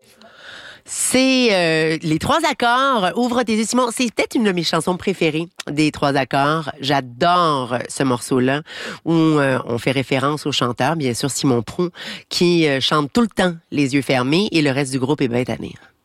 C'est les trois accords. Ouvre tes yeux, Simon. C'est peut-être une de mes chansons préférées des trois accords. J'adore ce morceau-là où on fait référence au chanteur, bien sûr Simon Prou, qui chante tout le temps les yeux fermés et le reste du groupe est bien tanné.